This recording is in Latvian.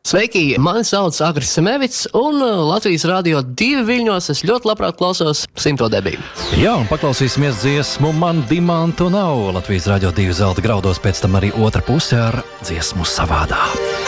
Sveiki, mani sauc Agris Semevits, un Latvijas Radio 2 Viļņos es ļoti labprāt klausos 100. debiju. Jā, un paklausīsimies dziesmu Man dimantu nav. Latvijas Radio 2 zelta graudos, pēc tam arī otra puse ar dziesmu Savādā.